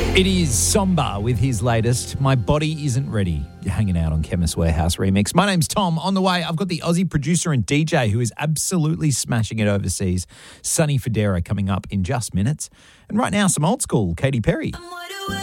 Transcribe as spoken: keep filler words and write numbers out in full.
It is Somba with his latest, My Body Isn't Ready. You're hanging out on Chemist Warehouse Remix. My name's Tom. On the way, I've got the Aussie producer and D J who is absolutely smashing it overseas, Sonny Fodera, coming up in just minutes. And right now, some old school Katy Perry.